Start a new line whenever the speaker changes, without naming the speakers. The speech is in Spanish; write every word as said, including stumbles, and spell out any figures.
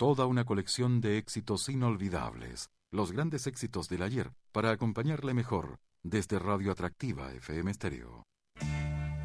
Toda una colección de éxitos inolvidables, los grandes éxitos del ayer, para acompañarle mejor desde Radio Atractiva F M Stereo.